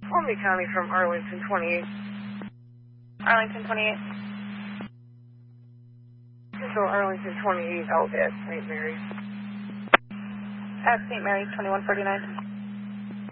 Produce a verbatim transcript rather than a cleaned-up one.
Columbia County from Arlington twenty-eight. Arlington twenty-eight. So Arlington twenty-eight out at Saint Mary's. At Saint Mary's, twenty-one forty-nine.